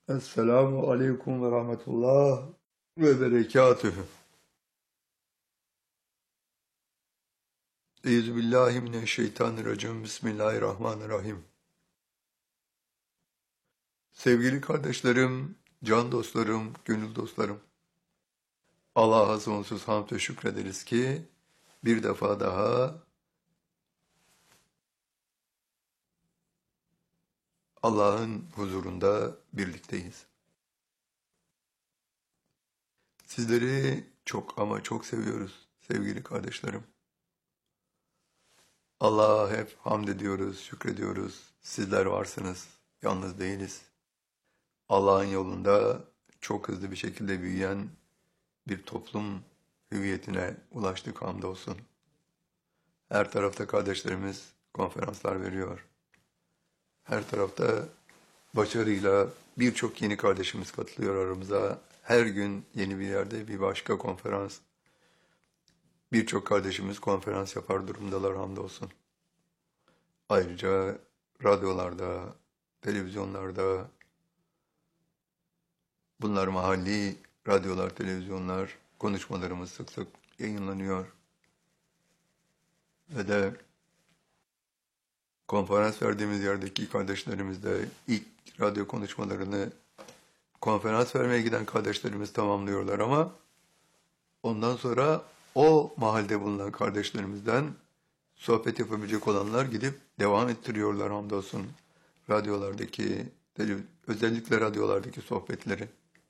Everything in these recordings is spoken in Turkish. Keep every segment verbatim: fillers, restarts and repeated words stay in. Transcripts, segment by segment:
Esselamu aleyküm ve rahmetullah ve berekatühü. Euzubillahimineşşeytanirracim. Bismillahirrahmanirrahim. Sevgili kardeşlerim, can dostlarım, gönül dostlarım. Allah'a sonsuz hamd ve şükrederiz ki bir defa daha Allah'ın huzurunda birlikteyiz. Sizleri çok ama çok seviyoruz sevgili kardeşlerim. Allah'a hep hamd ediyoruz, şükrediyoruz. Sizler varsınız, yalnız değiliz. Allah'ın yolunda çok hızlı bir şekilde büyüyen bir toplum hüviyetine ulaştık hamdolsun. Her tarafta kardeşlerimiz konferanslar veriyor. Her tarafta başarıyla birçok yeni kardeşimiz katılıyor aramıza. Her gün yeni bir yerde bir başka konferans. Birçok kardeşimiz konferans yapar durumdalar hamdolsun. Ayrıca radyolarda, televizyonlarda, bunlar mahalli radyolar, televizyonlar, konuşmalarımız sık sık yayınlanıyor. Ve de konferans verdiğimiz yerdeki kardeşlerimiz de ilk radyo konuşmalarını konferans vermeye giden kardeşlerimiz tamamlıyorlar ama ondan sonra o mahallede bulunan kardeşlerimizden sohbet yapabilecek olanlar gidip devam ettiriyorlar hamdolsun radyolardaki, özellikle radyolardaki sohbetleri.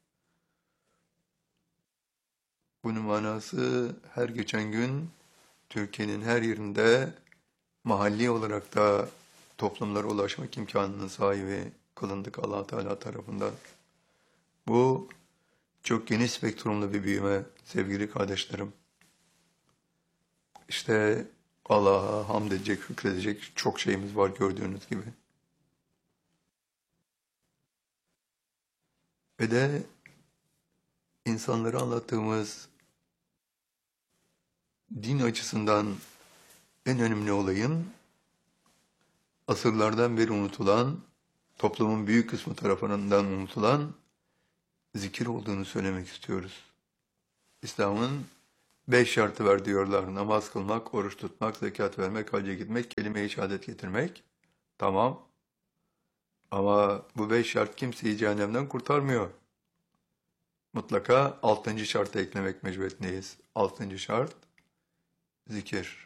Bunun manası her geçen gün Türkiye'nin her yerinde mahalli olarak da toplumlara ulaşmak imkanının sahibi kılındık Allah Teala tarafından. Bu çok geniş spektrumlu bir büyüme sevgili kardeşlerim. İşte Allah'a hamd edecek, şükredecek çok şeyimiz var gördüğünüz gibi. Ve de insanlara anlattığımız din açısından en önemli olayın asırlardan beri unutulan, toplumun büyük kısmı tarafından unutulan zikir olduğunu söylemek istiyoruz. İslam'ın beş şartı var diyorlar. Namaz kılmak, oruç tutmak, zekat vermek, hacca gitmek, kelime-i şehadet getirmek. Tamam. Ama bu beş şart kimseyi cehennemden kurtarmıyor. Mutlaka altıncı şartı eklemek mecburiyetindeyiz. Altıncı şart, zikir.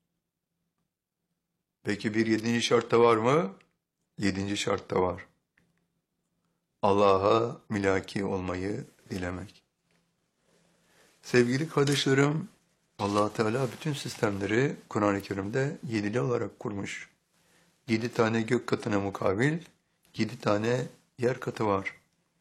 Peki bir yedinci şartta var mı? Yedinci şartta var. Allah'a milaki olmayı dilemek. Sevgili kardeşlerim, Allah Teala bütün sistemleri Kur'an-ı Kerim'de yedili olarak kurmuş. Yedi tane gök katına mukabil, yedi tane yer katı var.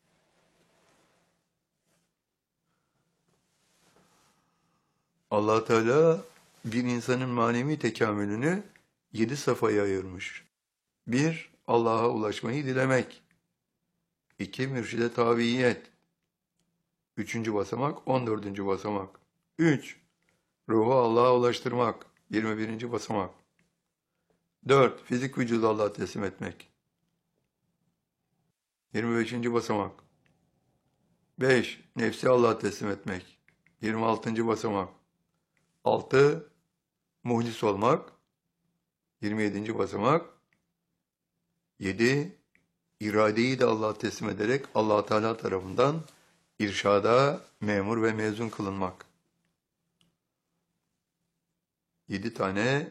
Allah Teala bir insanın manevi tekamülünü yedi safhaya ayırmış. Bir, Allah'a ulaşmayı dilemek. İki, mürşide tabiyet. Üçüncü basamak, on dördüncü basamak. Üç, ruhu Allah'a ulaştırmak. Yirmi birinci basamak. Dört, fizik vücudu Allah'a teslim etmek. Yirmi beşinci basamak. Beş, nefsi Allah'a teslim etmek. Yirmi altıncı basamak. Altı, muhlis olmak. Yirmi yedinci basamak. Yedi, iradeyi de Allah'a teslim ederek Allah Teala tarafından irşada memur ve mezun kılınmak. Yedi tane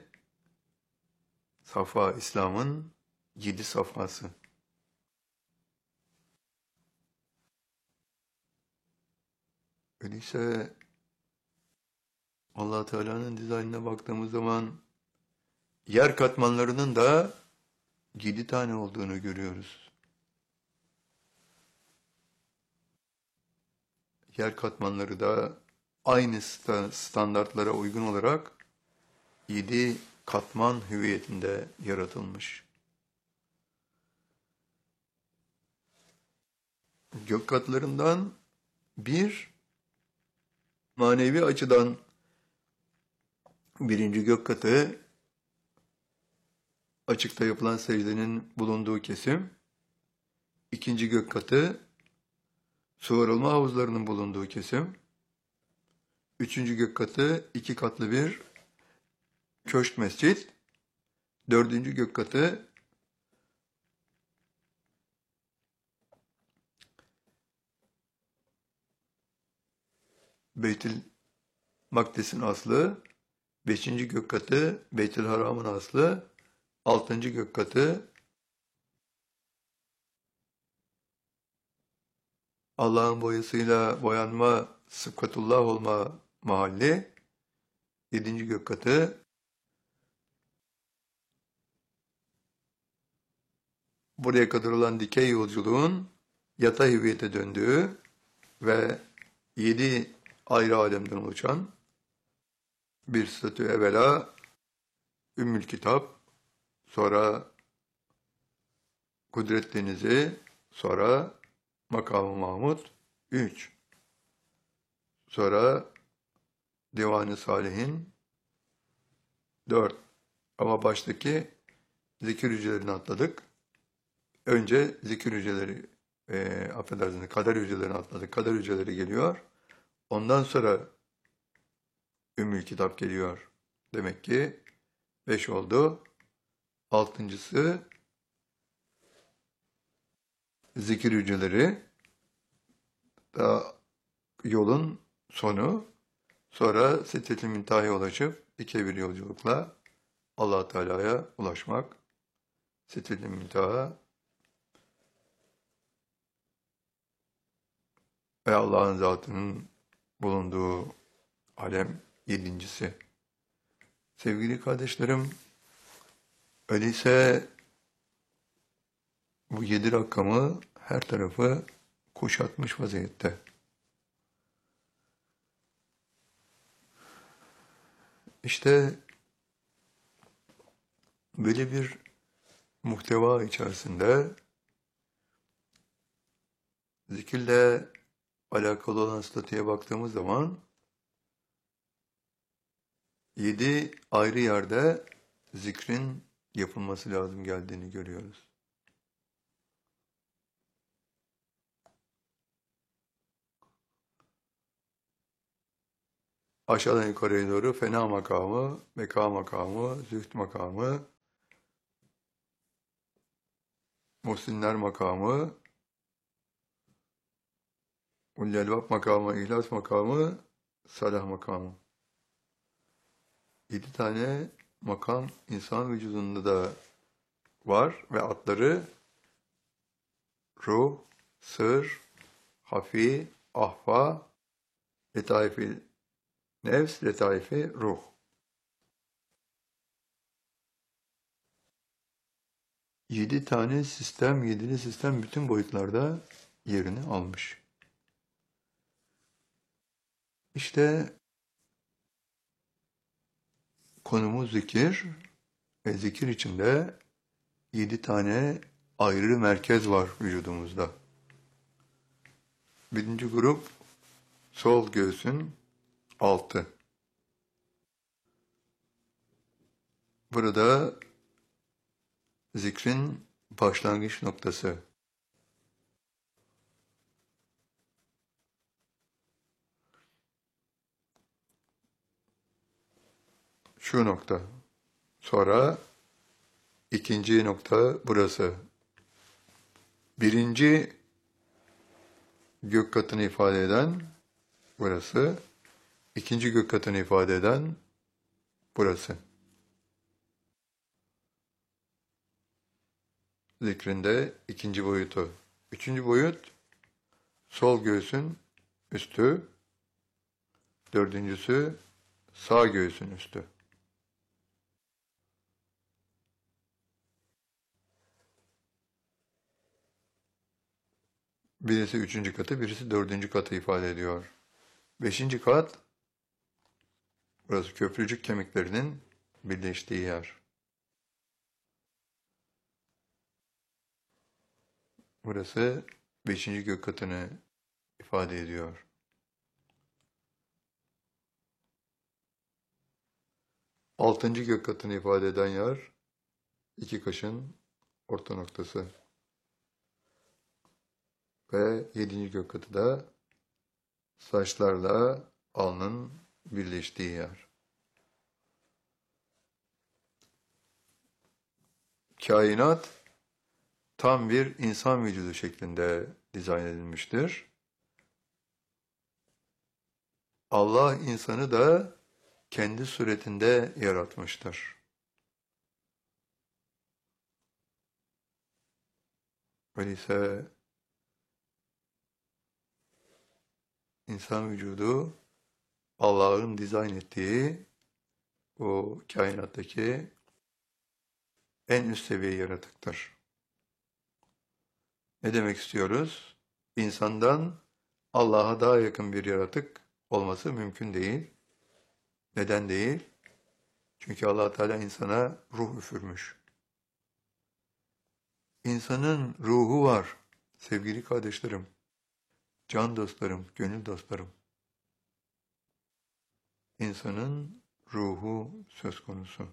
safha İslam'ın yedi safhası. Öyleyse Allah Teala'nın dizaynına baktığımız zaman yer katmanlarının da yedi tane olduğunu görüyoruz. Yer katmanları da aynı standartlara uygun olarak yedi katman hüviyetinde yaratılmış. Gök katlarından bir, manevi açıdan birinci gök katı, açıkta yapılan secdenin bulunduğu kesim. İkinci gök katı, Su arılma havuzlarının bulunduğu kesim. Üçüncü gök katı iki katlı bir köşk mescit. Dördüncü gök katı Beytül Makdis'in aslı. Beşinci gök katı Beytül Haram'ın aslı. Altıncı gök katı Allah'ın boyasıyla boyanma, sıfkatullah olma mahalli. Yedinci gök katı buraya kadar olan dikey yolculuğun yatay hüviyete döndüğü ve yedi ayrı alemden oluşan bir statü. Evvela Ümmül Kitap, sonra Kudret Denizi, sonra Makam-ı Mahmud üç, sonra Divan-ı Salihin dört. Ama baştaki zikir hücrelerini atladık. Önce zikir hücreleri, e, affedersiniz, kader hücrelerini atladık. Kader hücreleri geliyor. Ondan sonra Ümmül Kitap geliyor. Demek ki beş oldu. Altıncısı zikir hücreleri. Daha yolun sonu. Sonra Sidret-i Münteha'ya ulaşıp iki bir yolculukla Allah Teala'ya ulaşmak. Sidret-i Münteha ve Allah'ın zatının bulunduğu alem yedincisi. Sevgili kardeşlerim, öyleyse bu yedi rakamı her tarafı kuşatmış vaziyette. İşte böyle bir muhteva içerisinde zikirle alakalı olan statüye baktığımız zaman yedi ayrı yerde zikrin yapılması lazım geldiğini görüyoruz. Aşağıdan yukarıya doğru fena makamı, beka makamı, zühd makamı, muhsinler makamı, ullelvap makamı, ihlas makamı, salah makamı. Yedi tane makam insan vücudunda da var ve adları ruh, sır, hafi, ahfa, letaifi nefs, letaifi ruh. Yedi tane sistem, yedili sistem bütün boyutlarda yerini almış. İşte konumuz zikir ve zikir içinde yedi tane ayrı merkez var vücudumuzda. Birinci grup sol göğsün altı. Burada zikrin başlangıç noktası. Şu nokta. Sonra ikinci nokta burası. Birinci gök katını ifade eden burası. İkinci gök katını ifade eden burası. Zikrinde ikinci boyutu. Üçüncü boyut sol göğsün üstü. Dördüncüsü sağ göğsün üstü. Birisi üçüncü katı, birisi dördüncü katı ifade ediyor. Beşinci kat, burası köprücük kemiklerinin birleştiği yer. Burası beşinci gök katını ifade ediyor. Altıncı gök katını ifade eden yer, iki kaşın orta noktası. ve yedinci gök katı da saçlarla alnın birleştiği yer. Kainat tam bir insan vücudu şeklinde dizayn edilmiştir. Allah insanı da kendi suretinde yaratmıştır. Öyleyse insan vücudu Allah'ın dizayn ettiği o kainattaki en üst seviye yaratıktır. Ne demek istiyoruz? İnsandan Allah'a daha yakın bir yaratık olması mümkün değil. Neden değil? Çünkü Allah Teala insana ruh üfürmüş. İnsanın ruhu var sevgili kardeşlerim, can dostlarım, gönül dostlarım. İnsanın ruhu söz konusu.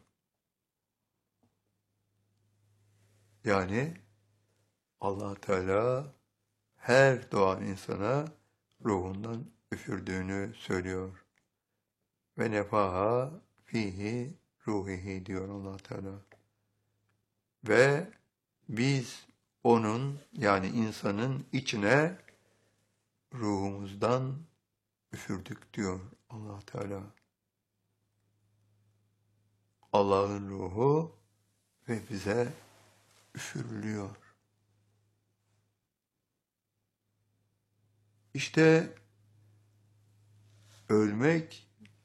Yani Allah Teala her doğan insana ruhundan üfürdüğünü söylüyor. Ve nefaha fihi ruhihi diyor Allah Teala. Ve biz onun yani insanın içine ruhumuzdan üfürdük diyor Allah Teala. Allah'ın ruhu ve bize üfürülüyor. İşte ölmek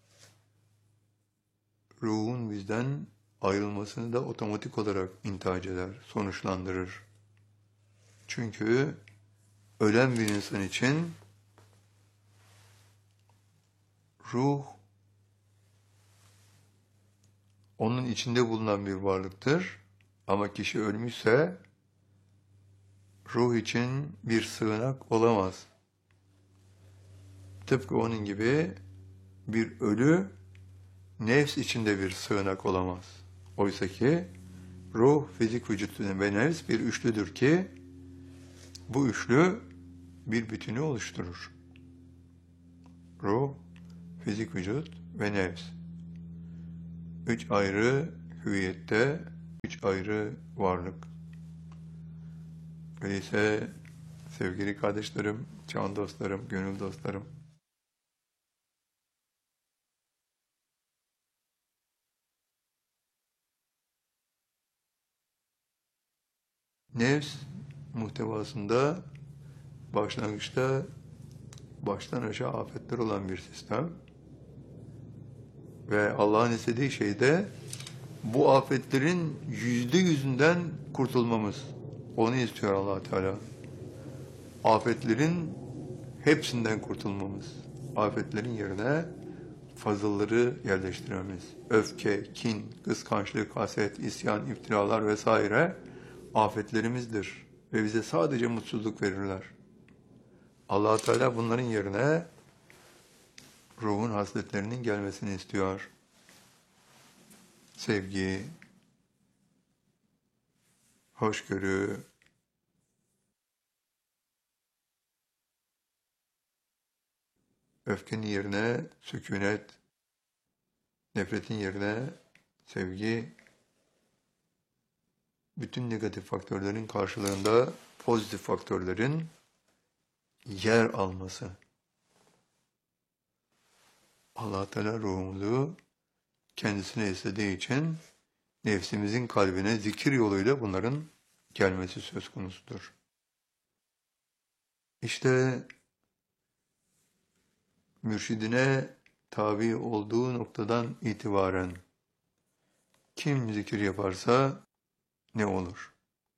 ruhun bizden ayrılmasını da otomatik olarak intihac eder, sonuçlandırır. Çünkü ölen bir insan için ruh onun içinde bulunan bir varlıktır. Ama kişi ölmüşse ruh için bir sığınak olamaz. Tıpkı onun gibi bir ölü nefs içinde bir sığınak olamaz. Oysa ki ruh, fizik vücut ve nefs bir üçlüdür ki bu üçlü bir bütünü oluşturur. Ruh, fizik vücut ve nefs. Üç ayrı hüviyette, üç ayrı varlık. Öyleyse sevgili kardeşlerim, can dostlarım, gönül dostlarım, nefs muhtevasında başlangıçta baştan aşağı afetler olan bir sistem ve Allah'ın istediği şey de bu afetlerin yüzde yüzünden kurtulmamız. Onu istiyor Allah Teala. Afetlerin hepsinden kurtulmamız. Afetlerin yerine fazılları yerleştirmemiz. Öfke, kin, kıskançlık, haset, isyan, iftiralar vesaire afetlerimizdir ve bize sadece mutsuzluk verirler. Allah Teala bunların yerine ruhun hasletlerinin gelmesini istiyor. Sevgi, hoşgörü, öfkenin yerine sükunet, nefretin yerine sevgi, bütün negatif faktörlerin karşılığında pozitif faktörlerin yer alması. Allah Teala ruhumuzu kendisine istediği için nefsimizin kalbine zikir yoluyla bunların gelmesi söz konusudur. İşte mürşidine tabi olduğu noktadan itibaren kim zikir yaparsa ne olur?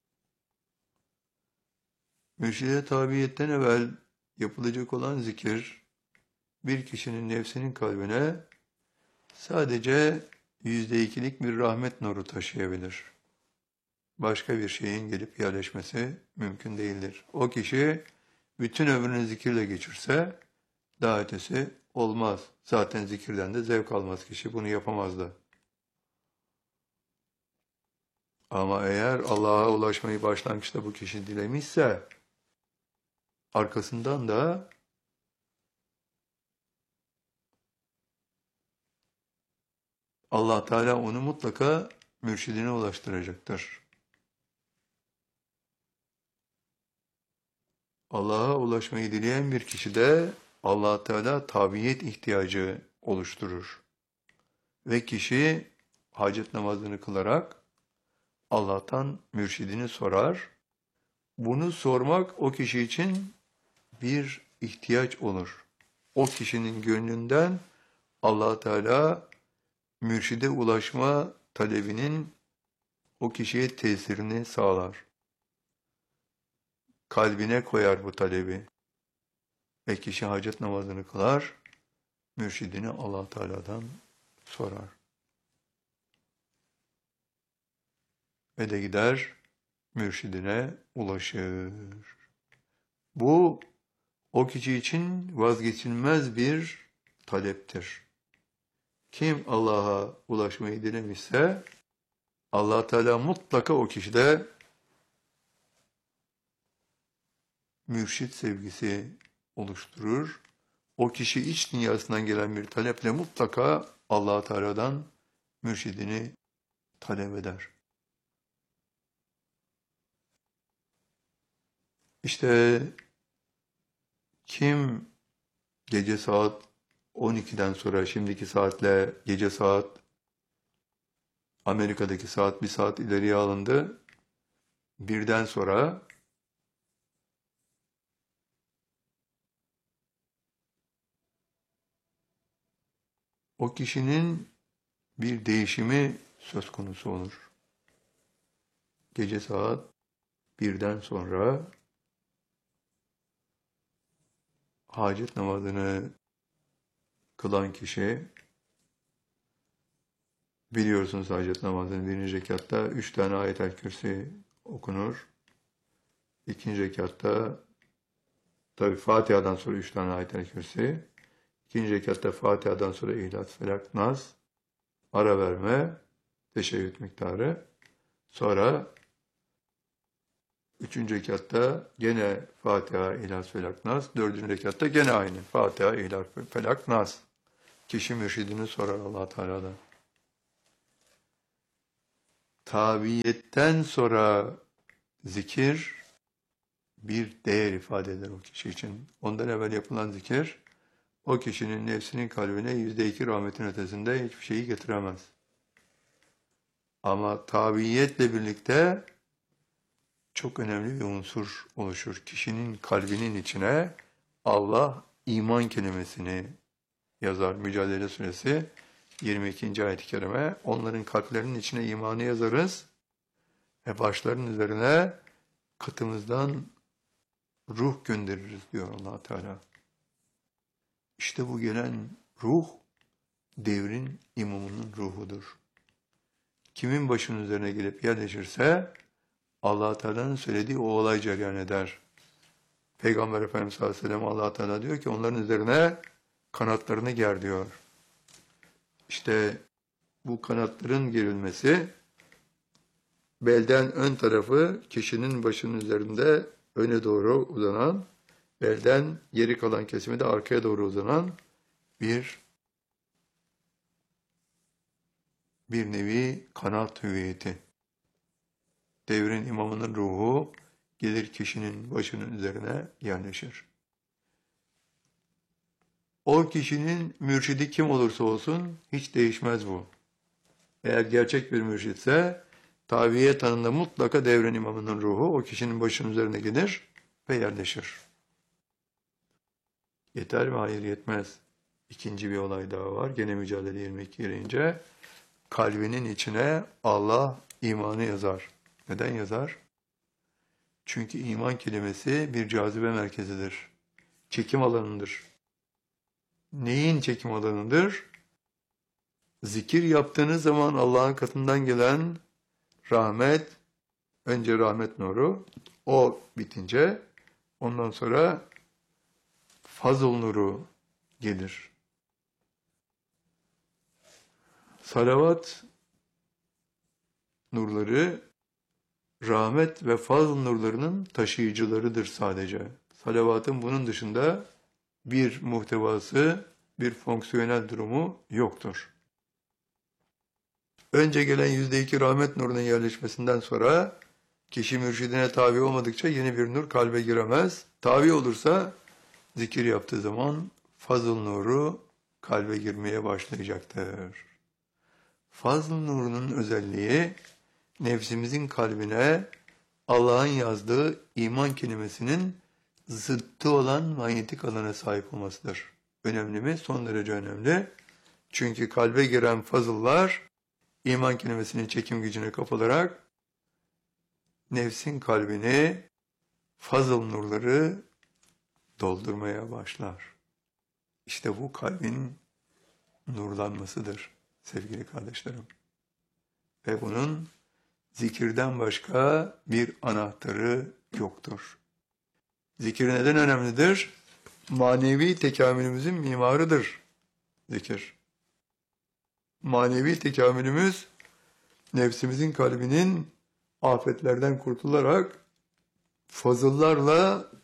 Mürşide tabiyetten evvel yapılacak olan zikir, bir kişinin nefsinin kalbine sadece yüzde ikilik bir rahmet nuru taşıyabilir. Başka bir şeyin gelip yerleşmesi mümkün değildir. O kişi bütün ömrünü zikirle geçirse daha ötesi olmaz. Zaten zikirden de zevk almaz kişi, bunu yapamazdı. Ama eğer Allah'a ulaşmayı başlangıçta bu kişi dilemişse, arkasından da Allah Teala onu mutlaka mürşidine ulaştıracaktır. Allah'a ulaşmayı dileyen bir kişi de Allah Teala tabiyet ihtiyacı oluşturur. Ve kişi hacet namazını kılarak Allah'tan mürşidini sorar. Bunu sormak o kişi için bir ihtiyaç olur. O kişinin gönlünden Allah Teala mürşide ulaşma talebinin o kişiye tesirini sağlar. Kalbine koyar bu talebi. Ve kişi hacet namazını kılar, mürşidini Allah Teala'dan sorar. Ve de gider, mürşidine ulaşır. Bu, o kişi için vazgeçilmez bir taleptir. Kim Allah'a ulaşmayı dilemişse, Allah Teala mutlaka o kişide mürşit sevgisi oluşturur. O kişi iç dünyasından gelen bir taleple mutlaka Allah Teala'dan mürşidini talep eder. İşte kim gece saat on ikiden sonra, şimdiki saatle gece saat, Amerika'daki saat bir saat ileriye alındı. Birden sonra o kişinin bir değişimi söz konusu olur. Gece saat birden sonra hacet namazını kılan kişi, biliyorsunuz hacet namazının birinci rekatta üç tane ayet-el kürsi okunur. İkinci rekatta tabi Fatiha'dan sonra üç tane ayet-el kürsi. İkinci rekatta Fatiha'dan sonra İhlas, Felak, Nas, ara verme, teşebbüt miktarı. Sonra üçüncü rekatta gene Fatiha, İhlas, Felak, Nas. Dördüncü rekatta gene aynı. Fatiha, İhlas, Felak, Nas. Kişi mürşidini sorar Allah Teala'dan. Tabiyetten sonra zikir bir değer ifade eder o kişi için. Ondan evvel yapılan zikir, o kişinin nefsinin kalbine yüzde iki rahmetin ötesinde hiçbir şeyi getiremez. Ama tabiiyetle birlikte çok önemli bir unsur oluşur. Kişinin kalbinin içine Allah iman kelimesini yazar. Mücadele Suresi yirmi ikinci ayet-i kerime. Onların kalplerinin içine imanı yazarız ve başlarının üzerine katımızdan ruh göndeririz diyor Allah Teala. İşte bu gelen ruh devrin imamının ruhudur. Kimin başının üzerine gelip yerleşirse Allah Teala'nın söylediği o olay cereyan eder. Peygamber Efendimiz sallallahu aleyhi ve sellem Allah Teala diyor ki onların üzerine kanatlarını ger diyor. İşte bu kanatların gerilmesi belden ön tarafı kişinin başının üzerinde öne doğru uzanan, belden geri kalan kesimi de arkaya doğru uzanan bir bir nevi kanat hüviyeti. Devrin imamının ruhu gelir kişinin başının üzerine yerleşir. O kişinin mürşidi kim olursa olsun hiç değişmez bu. Eğer gerçek bir mürşitse tabiye tanımda mutlaka devrin imamının ruhu o kişinin başının üzerine gelir ve yerleşir. Yeter mi? Hayır, yetmez. İkinci bir olay daha var. Gene Mücadele yirmi iki girince kalbinin içine Allah imanı yazar. Neden yazar? Çünkü iman kelimesi bir cazibe merkezidir. Çekim alanıdır. Neyin çekim alanıdır? Zikir yaptığınız zaman Allah'ın katından gelen rahmet, önce rahmet nuru, o bitince ondan sonra fazl nuru gelir. Salavat nurları rahmet ve fazl nurlarının taşıyıcılarıdır sadece. Salavatın bunun dışında bir muhtevası, bir fonksiyonel durumu yoktur. Önce gelen yüzde iki rahmet nurunun yerleşmesinden sonra kişi mürşidine tabi olmadıkça yeni bir nur kalbe giremez. Tabi olursa zikir yaptığı zaman fazıl nuru kalbe girmeye başlayacaktır. Fazıl nurunun özelliği nefsimizin kalbine Allah'ın yazdığı iman kelimesinin zıttı olan manyetik alana sahip olmasıdır. Önemli mi? Son derece önemli. Çünkü kalbe giren fazıllar iman kelimesinin çekim gücüne kapılarak nefsin kalbini fazıl nurları doldurmaya başlar. İşte bu kalbin nurlanmasıdır sevgili kardeşlerim. Ve bunun zikirden başka bir anahtarı yoktur. Zikir neden önemlidir? Manevi tekamülümüzün mimarıdır zikir. Manevi tekamülümüz nefsimizin kalbinin afetlerden kurtularak fazıllarla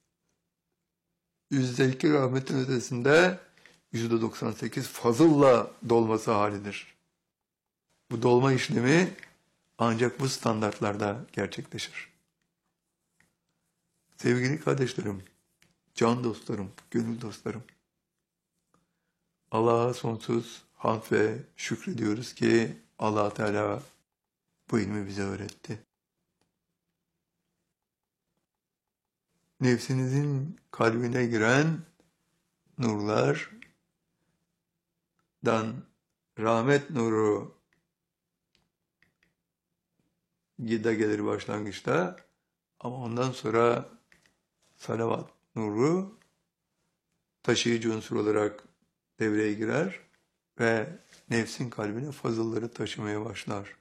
yüzde iki rahmetin ötesinde yüzde doksan sekiz fazılla dolması halidir. Bu dolma işlemi ancak bu standartlarda gerçekleşir. Sevgili kardeşlerim, can dostlarım, gönül dostlarım, Allah'a sonsuz hamd ve şükrediyoruz ki Allah Teala bu ilmi bize öğretti. Nefsinizin kalbine giren nurlardan rahmet nuru gida gelir başlangıçta ama ondan sonra salavat nuru taşıyıcı unsur olarak devreye girer ve nefsin kalbine fazılları taşımaya başlar.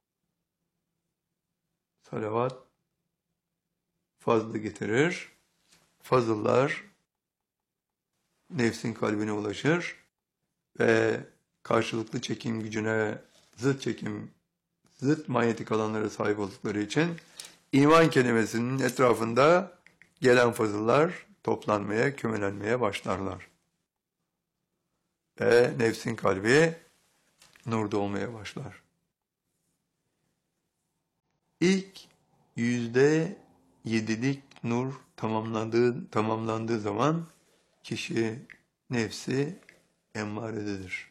Salavat fazlı getirir, fazıllar nefsin kalbine ulaşır ve karşılıklı çekim gücüne zıt çekim, zıt manyetik alanlara sahip oldukları için iman kelimesinin etrafında gelen fazıllar toplanmaya, kümelenmeye başlarlar. Ve nefsin kalbi nurda olmaya başlar. İlk yüzde yedilik nur tamamlandığı, tamamlandığı zaman kişi nefsi emmarededir.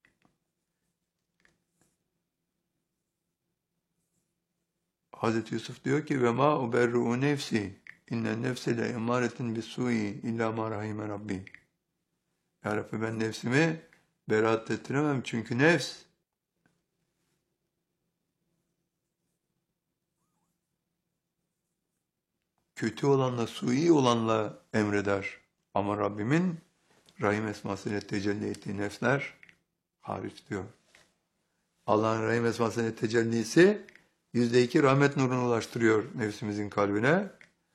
Hazreti Yusuf diyor ki ve ma uberru nefsi innen nefse le emaretin bis-sui illa ma rahime rabbi. Ya Rabbi ben nefsimi beraat ettiremem çünkü nefs kötü olanla, sui olanla emreder. Ama Rabbimin Rahim esmasıyla tecelli ettiği nefsler hariç diyor. Allah'ın Rahim esmasıyla tecellisi yüzde iki rahmet nurunu ulaştırıyor nefsimizin kalbine.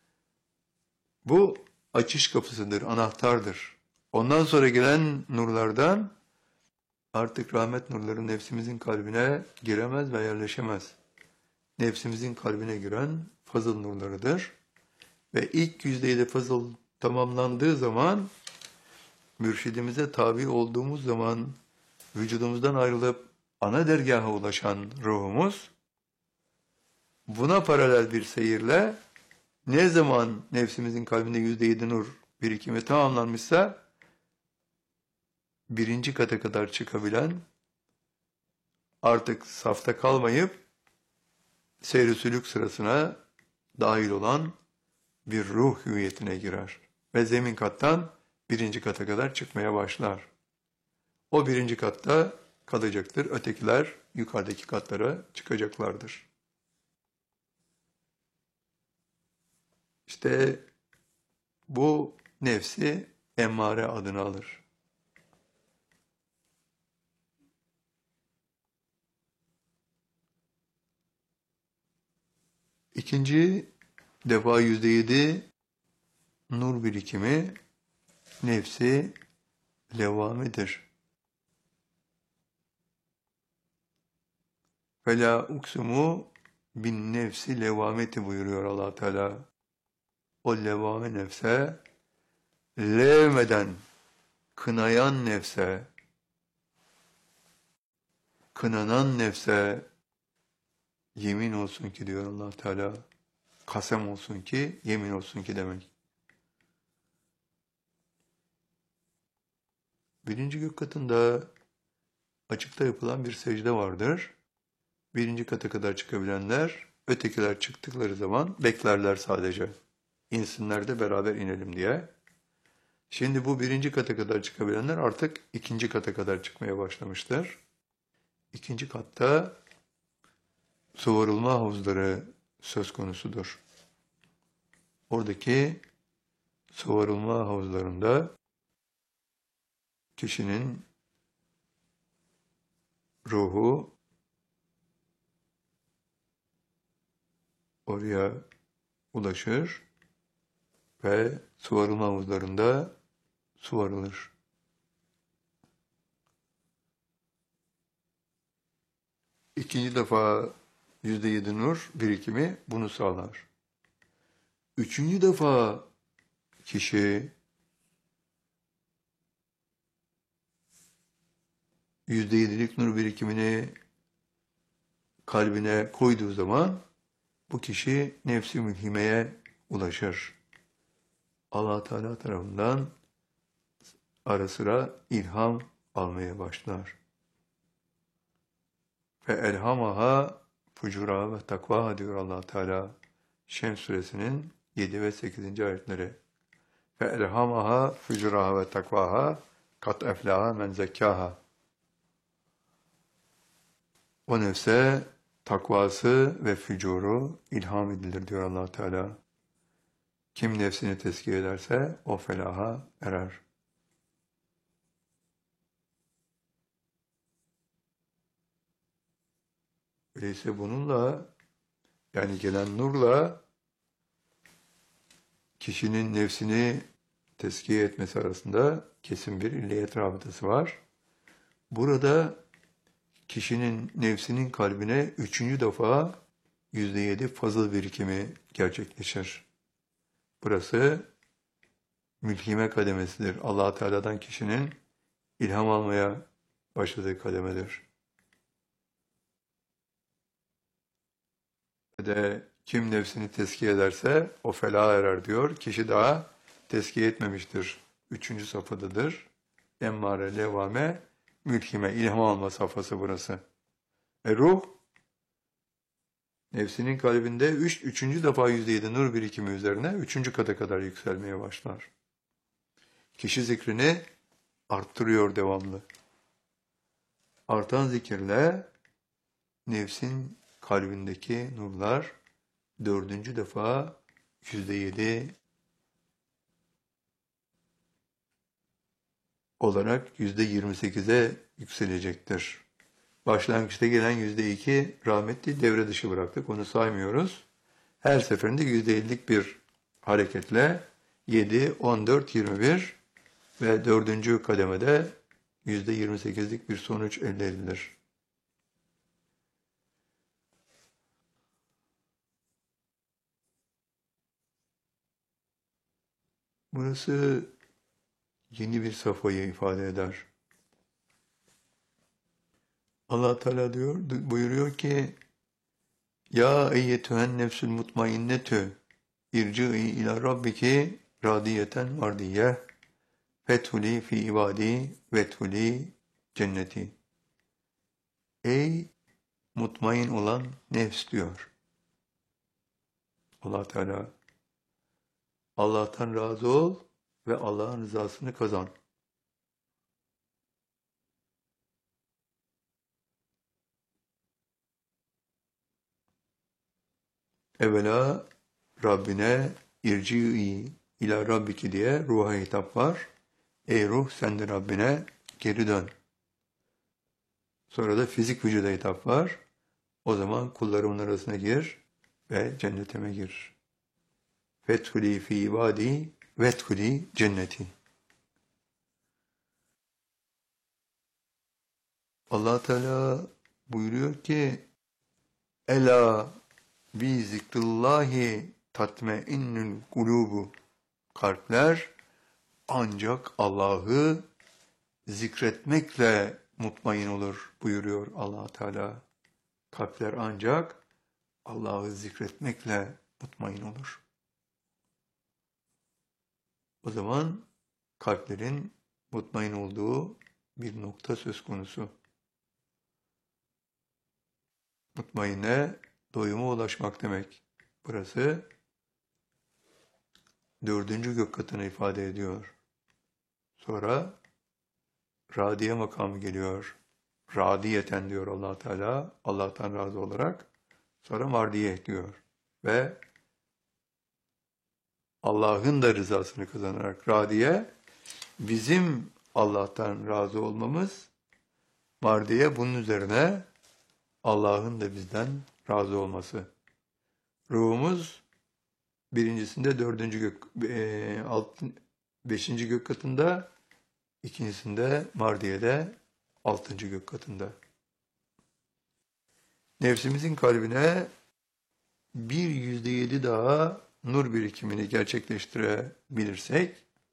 Bu açış kapısıdır, anahtardır. Ondan sonra gelen nurlardan artık rahmet nurları nefsimizin kalbine giremez ve yerleşemez. Nefsimizin kalbine giren fazıl nurlarıdır. Ve ilk yüzdeyle fazıl tamamlandığı zaman, mürşidimize tabi olduğumuz zaman, vücudumuzdan ayrılıp ana dergaha ulaşan ruhumuz, buna paralel bir seyirle, ne zaman nefsimizin kalbinde yüzde yedi nur birikimi tamamlanmışsa, birinci kata kadar çıkabilen, artık safta kalmayıp, seyr-i sülük sırasına dahil olan bir ruh hüviyetine girer. Ve zemin kattan birinci kata kadar çıkmaya başlar. O birinci katta kalacaktır. Ötekiler yukarıdaki katlara çıkacaklardır. İşte bu nefsi emmare adını alır. İkinci defa yüzde yedi nur birikimi nefsi levvamidir. Fela uksumu bin nefsi levvameti buyuruyor Allah Teala. o levame nefse, levmeden kınayan nefse, kınanan nefse yemin olsun ki diyor Allah Teala, kasem olsun ki, yemin olsun ki demek. Birinci gök katında açıkta yapılan bir secde vardır. Birinci kata kadar çıkabilenler, ötekiler çıktıkları zaman beklerler sadece. İnsinler de beraber inelim diye. Şimdi bu birinci kata kadar çıkabilenler artık ikinci kata kadar çıkmaya başlamıştır. İkinci katta suvarılma havuzları söz konusudur. Oradaki suvarılma havuzlarında kişinin ruhu oraya ulaşır ve suvarılma havuzlarında suvarılır. İkinci defa yüzde yedi nur birikimi bunu sağlar. Üçüncü defa kişi yüzde yedilik nur birikimini kalbine koyduğu zaman bu kişi nefsi mülhimeye ulaşır. Allah Teala tarafından ara sıra ilham almaya başlar. Ve elhamaha fucuraha ve takvaha diyor Allah Teala Şems suresinin yedi ve sekizinci ayetleri. Ve elhamaha fucuraha ve takvaha kat eflaha men zekkaha. O nefse takvası ve fücuru ilham edilir diyor Allah Teala. Kim nefsini tezkiye ederse o felaha erer. Öyleyse bununla, yani gelen nurla kişinin nefsini tezkiye etmesi arasında kesin bir illiyet rabıtası var. Burada kişinin nefsinin kalbine üçüncü defa yüzde yedi fazıl birikimi gerçekleşir. Burası mülhime kademesidir. Allah Teala'dan kişinin ilham almaya başladığı kademedir. Ve de kim nefsini tezkiye ederse o felaha erer diyor. Kişi daha tezkiye etmemiştir. Üçüncü safhadadır. Emmare, levame, mülhime, ilham alma safhası burası. E ruh, nefsinin kalbinde üç, üçüncü defa yüzde yedi nur birikimi üzerine üçüncü kata kadar yükselmeye başlar. Kişi zikrini arttırıyor devamlı. Artan zikirle nefsin kalbindeki nurlar dördüncü defa yüzde yedi olarak yüzde yirmi sekize yükselecektir. Başlangıçta gelen yüzde iki rahmetli devre dışı bıraktık. Onu saymıyoruz. Her seferinde yüzde ellilik bir hareketle yedi, on dört, yirmi bir ve dördüncü kademede yüzde yirmi sekizlik bir sonuç elde edilir. Burası yeni bir safhayı ifade eder. Allah Teala diyor, buyuruyor ki ya eyyetühen nefsül mutmainnetü irci'i ila rabbiki radiyeten mardiyye fethuli fi ibadi vethuli cenneti. Ey mutmain olan nefs diyor Allah Teala. Allah'tan razı ol ve Allah'ın rızasını kazan. Evvela Rabbine irci'i ila rabbiki diye ruha hitap var. Ey ruh sen de Rabbine geri dön. Sonra da fizik vücuda hitap var. O zaman kullarımın arasına gir ve cennetime gir. Fethuli fi ibadi vethuli cenneti. Allah Teala buyuruyor ki ela bi zikrillahi tatmeinnül kulubu. Kalpler ancak Allah'ı zikretmekle mutmain olur buyuruyor Allah Teala. Kalpler ancak Allah'ı zikretmekle mutmain olur. O zaman kalplerin mutmain olduğu bir nokta söz konusu. Mutmainne doyuma ulaşmak demek. Burası dördüncü gök katını ifade ediyor. Sonra radiye makamı geliyor. Radiyeten diyor Allah Teala, Allah'tan razı olarak. Sonra mardiye diyor. Ve Allah'ın da rızasını kazanarak radiye, bizim Allah'tan razı olmamız, mardiye bunun üzerine Allah'ın da bizden razı olması. Ruhumuz birincisinde dördüncü gök, e, alt, beşinci gök katında, ikincisinde Mardiye'de altıncı gök katında. Nefsimizin kalbine bir yüzde yedi daha nur birikimini gerçekleştirebilirsek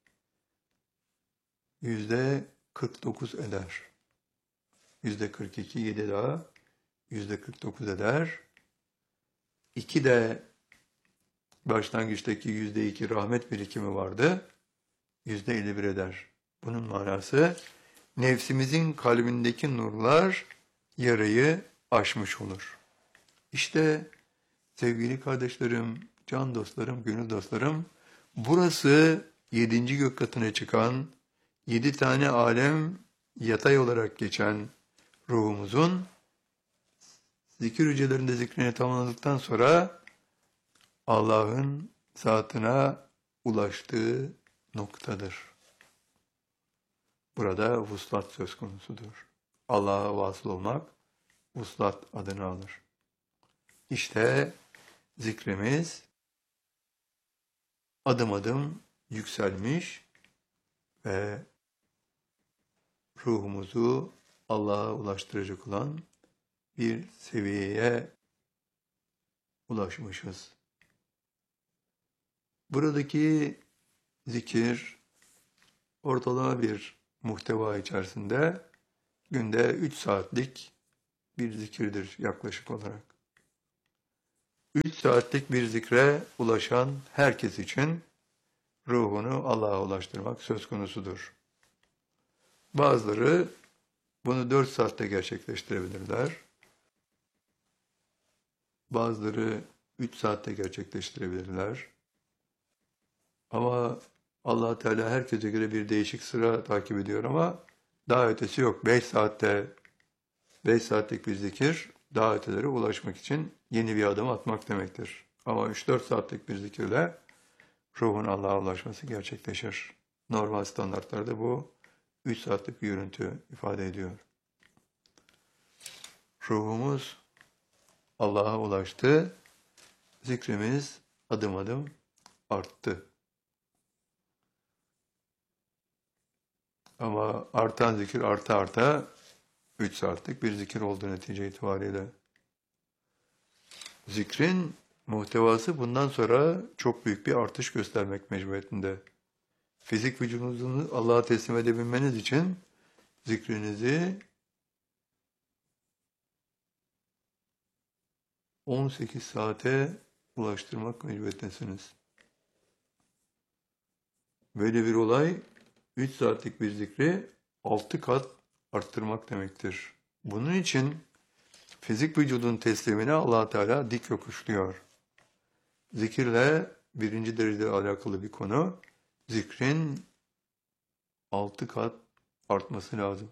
yüzde kırk dokuz eder. Yüzde kırk iki, yedi daha yüzde kırk dokuz eder. İki de başlangıçtaki yüzde iki rahmet birikimi vardı. Yüzde elli bir eder. Bunun manası nefsimizin kalbindeki nurlar yarayı aşmış olur. İşte sevgili kardeşlerim, can dostlarım, gönül dostlarım, burası yedinci gök katına çıkan, yedi tane alem yatay olarak geçen ruhumuzun zikir hücrelerinde zikrini tamamladıktan sonra Allah'ın zatına ulaştığı noktadır. Burada vuslat söz konusudur. Allah'a vasıl olmak vuslat adını alır. İşte zikrimiz adım adım yükselmiş ve ruhumuzu Allah'a ulaştıracak olan bir seviyeye ulaşmışız. Buradaki zikir ortalama bir muhteva içerisinde günde üç saatlik bir zikirdir yaklaşık olarak. üç saatlik bir zikre ulaşan herkes için ruhunu Allah'a ulaştırmak söz konusudur. Bazıları bunu dört saatte gerçekleştirebilirler. Bazıları üç saatte gerçekleştirebilirler. Ama Allah Teala herkese göre bir değişik sıra takip ediyor ama daha ötesi yok. beş saatte, beş saatlik bir zikir daha ötelere ulaşmak için yeni bir adım atmak demektir. Ama üç dört saatlik bir zikirle ruhun Allah'a ulaşması gerçekleşir. Normal standartlarda bu üç saatlik bir yürüntü ifade ediyor. Ruhumuz Allah'a ulaştı, zikrimiz adım adım arttı. Ama artan zikir arta arta üç saatlik bir zikir oldu netice itibariyle. Zikrin muhtevası bundan sonra çok büyük bir artış göstermek mecburiyetinde. Fizik vücudunuzu Allah'a teslim edebilmeniz için zikrinizi on sekiz saate ulaştırmak mecburiyetindesiniz. Böyle bir olay üç saatlik bir zikri altı kat arttırmak demektir. Bunun için fizik vücudun teslimine Allah Teala dik yokuşluyor. Zikirle birinci derecede alakalı bir konu, zikrin altı kat artması lazım.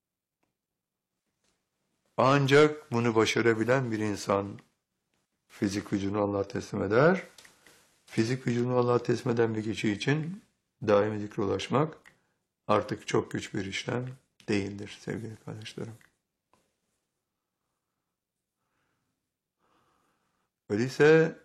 Ancak bunu başarabilen bir insan fizik vücudunu Allah'a teslim eder. Fizik vücudunu Allah'a teslim eden bir kişi için daimi zikre ulaşmak artık çok güç bir işlem değildir sevgili kardeşlerim. Öyleyse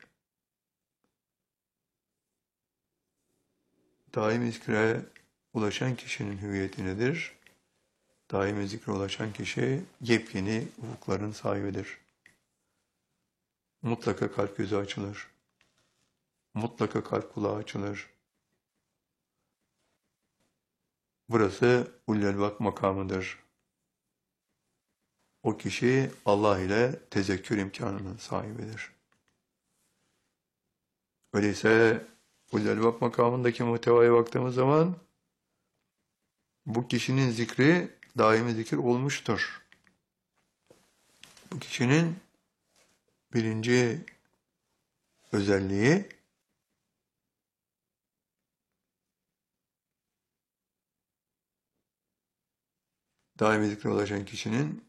daimi zikre ulaşan kişinin hüviyeti nedir? Daimi zikre ulaşan kişi yepyeni ufukların sahibidir. Mutlaka kalp gözü açılır. mutlaka kalp kulağı açılır. Burası ulul-elbab makamıdır. O kişi Allah ile tezekkür imkanının sahibidir. Öyleyse ulul-elbab makamındaki muhtevaya baktığımız zaman bu kişinin zikri daimi zikir olmuştur. Bu kişinin birinci özelliği daimi zikre ulaşan kişinin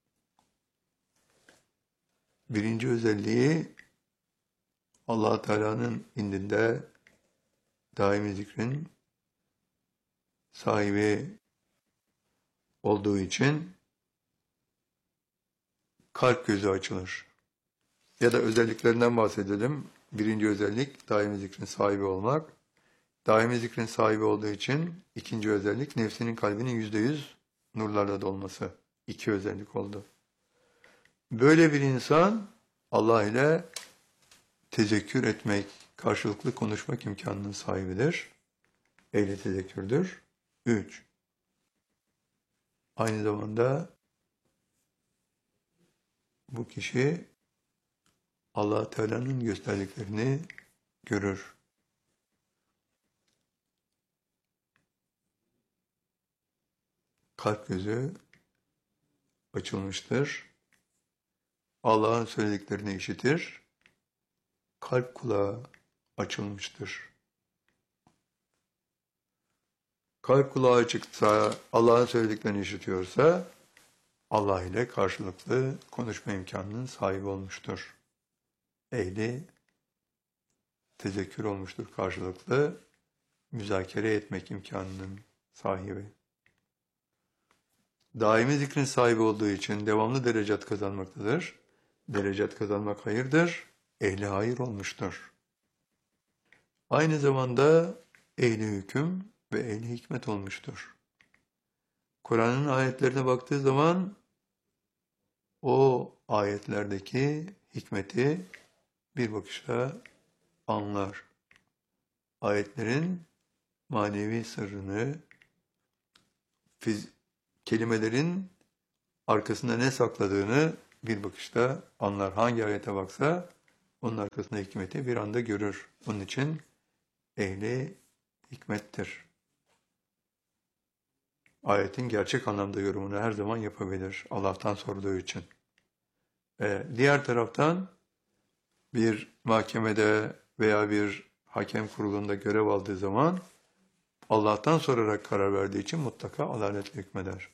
birinci özelliği Allah Teala'nın indinde daimi zikrin sahibi olduğu için kalp gözü açılır. Ya da özelliklerinden bahsedelim. Birinci özellik daimi zikrin sahibi olmak. Daimi zikrin sahibi olduğu için ikinci özellik nefsinin kalbinin yüzde yüz nurlarla dolması. İki özellik oldu. Böyle bir insan Allah ile tezekkür etmek, karşılıklı konuşmak imkanının sahibidir. Ehli tezekkürdür. Üç. Aynı zamanda bu kişi Allah Teala'nın gösterdiklerini görür. Kalp gözü açılmıştır. Allah'ın söylediklerini işitir. Kalp kulağı açılmıştır. Kalp kulağı açıksa, Allah'ın söylediklerini işitiyorsa, Allah ile karşılıklı konuşma imkanının sahibi olmuştur. Ehli tezekkür olmuştur, karşılıklı müzakere etmek imkanının sahibi. Daimi zikrin sahibi olduğu için devamlı derecat kazanmaktadır. Derecat kazanmak hayırdır, ehli hayır olmuştur. Aynı zamanda ehli hüküm ve ehli hikmet olmuştur. Kur'an'ın ayetlerine baktığı zaman o ayetlerdeki hikmeti bir bakışla anlar. Ayetlerin manevi sırrını, fiz- kelimelerin arkasında ne sakladığını bir bakışta anlar. Hangi ayete baksa onun arkasında hikmeti bir anda görür. Onun için ehli hikmettir. Ayetin gerçek anlamda yorumunu her zaman yapabilir. Allah'tan sorduğu için. Ee, diğer taraftan bir mahkemede veya bir hakem kurulunda görev aldığı zaman Allah'tan sorarak karar verdiği için mutlaka adaletle hükmeder.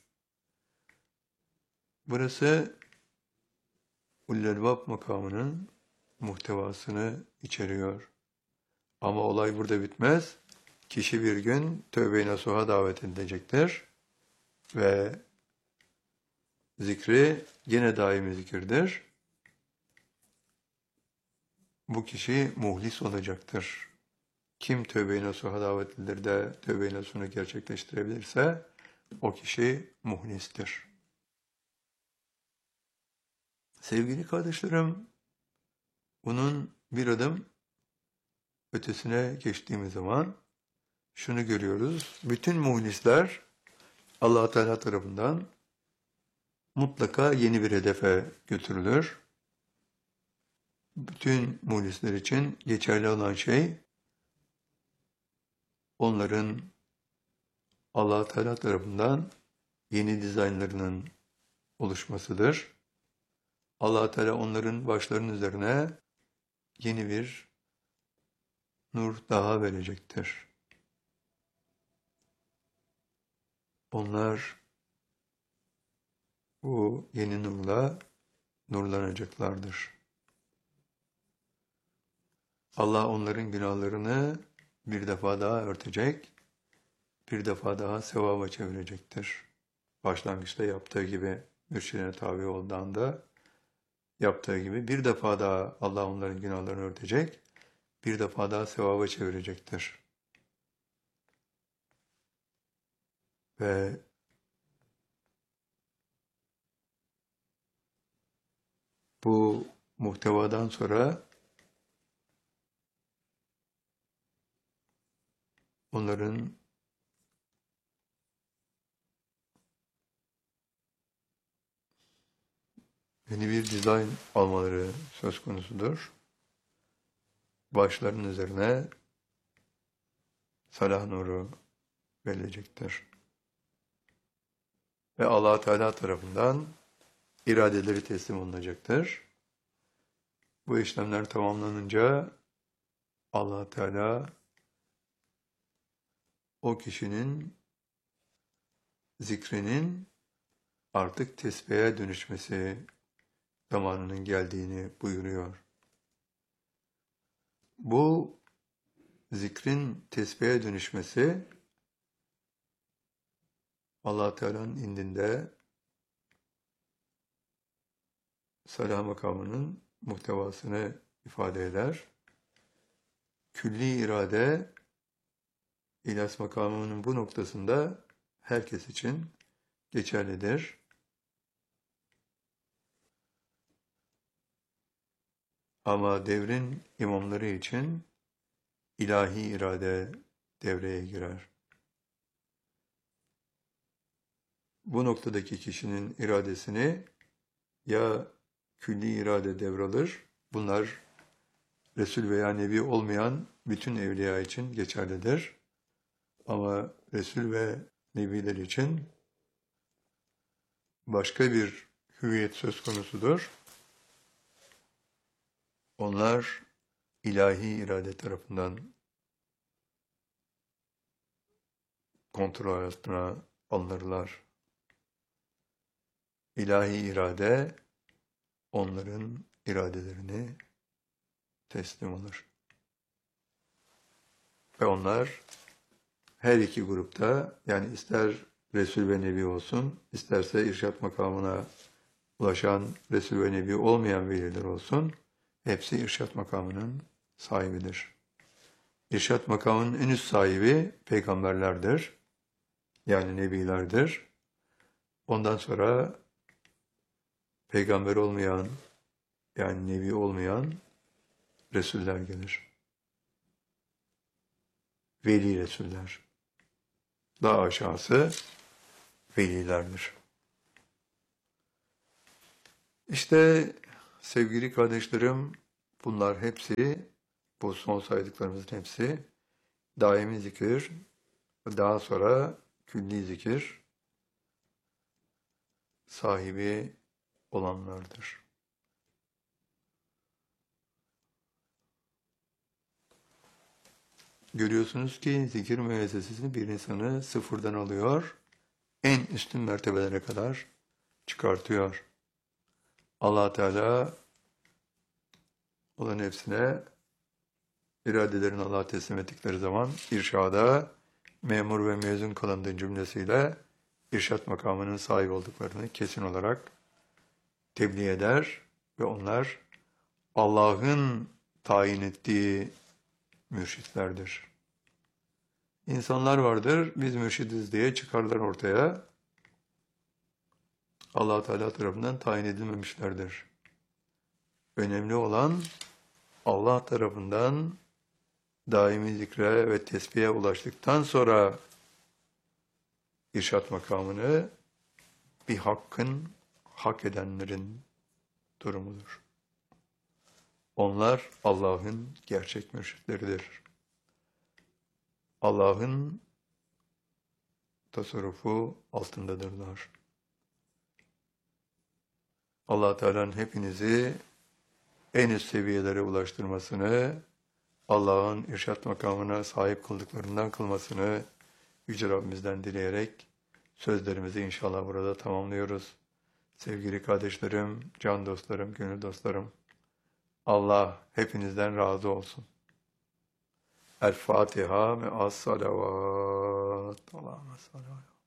Burası ulul-elbab makamının muhtevasını içeriyor. Ama olay burada bitmez. Kişi bir gün tövbe-i nasuha davet edilecektir. Ve zikri yine daimi zikirdir. Bu kişi muhlis olacaktır. Kim tövbe-i nasuha davet edilir de tövbe-i nasuhunu gerçekleştirebilirse o kişi muhlistir. Sevgili kardeşlerim, bunun bir adım ötesine geçtiğimiz zaman şunu görüyoruz. Bütün muhlisler Allah Teala tarafından mutlaka yeni bir hedefe götürülür. Bütün muhlisler için geçerli olan şey onların Allah Teala tarafından yeni dizaynlarının oluşmasıdır. Allah Teala onların başlarının üzerine yeni bir nur daha verecektir. Onlar bu yeni nurla nurlanacaklardır. Allah onların günahlarını bir defa daha örtecek, bir defa daha sevaba çevirecektir. Başlangıçta yaptığı gibi mürşidine tabi olduğunda yaptığı gibi bir defa daha Allah onların günahlarını örtecek, bir defa daha sevaba çevirecektir. Ve bu muhtevadan sonra onların yeni bir dizayn almaları söz konusudur. Başların üzerine salah nuru verilecektir. Ve Allah Teala tarafından iradeleri teslim olunacaktır. Bu işlemler tamamlanınca Allah Teala o kişinin zikrinin artık tesbihe dönüşmesi zamanının geldiğini buyuruyor. Bu zikrin tesbihe dönüşmesi Allah Teala'nın indinde salah makamının muhtevasını ifade eder. Külli irade İhlas makamının bu noktasında herkes için geçerlidir. Ama devrin imamları için ilahi irade devreye girer. Bu noktadaki kişinin iradesini ya külli irade devralır, bunlar Resul veya Nebi olmayan bütün evliya için geçerlidir. Ama Resul ve Nebiler için başka bir hüviyet söz konusudur. Onlar ilahi irade tarafından kontrol altına alınırlar. İlahi irade onların iradelerini teslim alır. Ve onlar her iki grupta, yani ister Resul ve Nebi olsun, isterse irşat makamına ulaşan Resul ve Nebi olmayan veliler olsun, hepsi irşat makamının sahibidir. İrşat makamının en üst sahibi peygamberlerdir. Yani nebilerdir. Ondan sonra peygamber olmayan, yani nebi olmayan Resuller gelir. Veli Resuller. Daha aşağısı velilerdir. İşte sevgili kardeşlerim, bunlar hepsi, bu son saydıklarımızın hepsi daimi zikir, daha sonra külli zikir sahibi olanlardır. Görüyorsunuz ki zikir müessesesi bir insanı sıfırdan alıyor, en üstün mertebelere kadar çıkartıyor. Allah Teala olan hepsine iradelerini Allah'a teslim ettikleri zaman irşada memur ve mezun kalındığı cümlesiyle irşat makamının sahibi olduklarını kesin olarak tebliğ eder ve onlar Allah'ın tayin ettiği mürşitlerdir. İnsanlar vardır, biz mürşidiz diye çıkarlar ortaya. Allah Teala tarafından tayin edilmemişlerdir. Önemli olan Allah tarafından daimi zikre ve tesbihe ulaştıktan sonra irşat makamını bir hakkın hak edenlerin durumudur. Onlar Allah'ın gerçek mürşitleridir. Allah'ın tasarrufu altındadırlar. Allah Teala'nın hepinizi en üst seviyelere ulaştırmasını, Allah'ın irşat makamına sahip kıldıklarından kılmasını Yüce Rabbimizden dileyerek sözlerimizi inşallah burada tamamlıyoruz. Sevgili kardeşlerim, can dostlarım, gönül dostlarım, Allah hepinizden razı olsun. El Fatiha ve as salavat. Allahümme salli.